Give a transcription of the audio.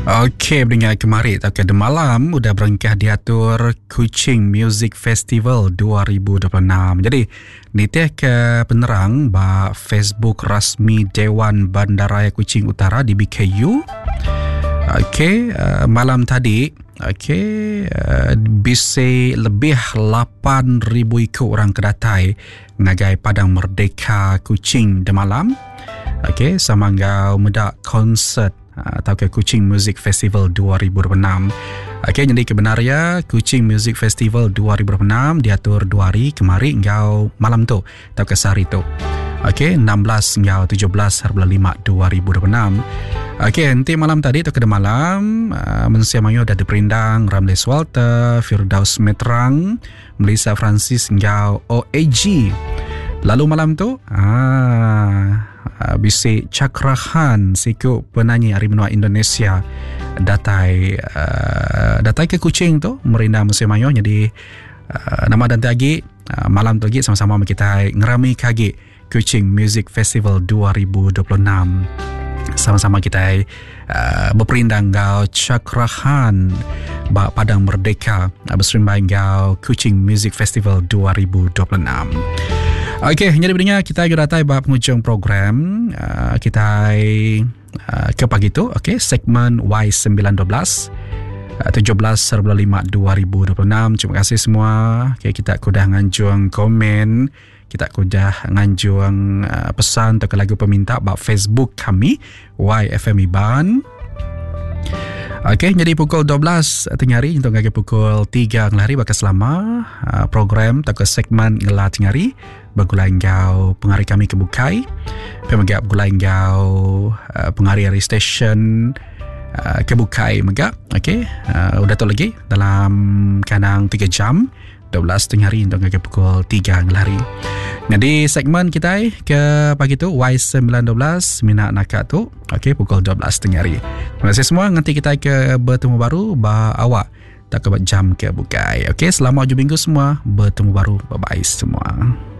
Okey, pendengar kemari tak ke malam udah berengkah diatur Kuching Music Festival 2026. Jadi, ni teh ke penerang ba Facebook rasmi Dewan Bandaraya Kuching Utara di BKU. Okey, malam tadi, bisi lebih 8,000 ikut orang kedatai ngagai Padang Merdeka Kuching de malam. Okey, sama ngau medak konsert atau ke Kuching Music Festival 2026. Okey, jadi kebenarannya Kuching Music Festival 2026 diatur 2 hari kemari ngau malam tu atau ke sehari tu. Okey, 16 ngau 17/5 2026. Okey, nanti malam tadi tu ke malam Manusia Mayu dah diperindang Ramles Walter, Firdaus Metrang, Melissa Francis ngau OAG. Lalu malam tu bisi Cakrahan siku penyanyi Hari Menua Indonesia datai ke Kuching tu merindang Musim Mayu. Jadi nama dan lagi malam tu lagi sama-sama kita ngerami kagi Kuching Music Festival 2026. Sama-sama kita berperindang gau Cakrahan ba Padang Merdeka bersembang gau Kuching Music Festival 2026. Okey, jadi pendengar kita datai ba penghujung program kita ke pagi tu. Okey, segmen Y912 17/5 2026. Terima kasih semua. Okey, kita kudah nganjung komen, kita kudah nganjung pesan atau lagu peminta ba Facebook kami YFM Iban. Okey, jadi pukul 12 tengah hari untuk ngagi pukul 3 tengah hari bakal selama program atau segmen ngelah tengah hari bagulai engkau pengari kami kebukai pemegap gulai engkau pengari hari station kebukai megap. Okey, udah tu lagi dalam kanang 3 jam 12 tengah hari untuk ngagi pukul 3 tengah hari. Jadi segmen kita ke pagi tu Y912 minat nakak tu. Okey, pukul 12 tengah hari. Terima kasih semua. Nanti kita ke bertemu baru ba awak tak ke jam ke bukai. Okey, selamat hujung minggu semua. Bertemu baru. Bye bye semua.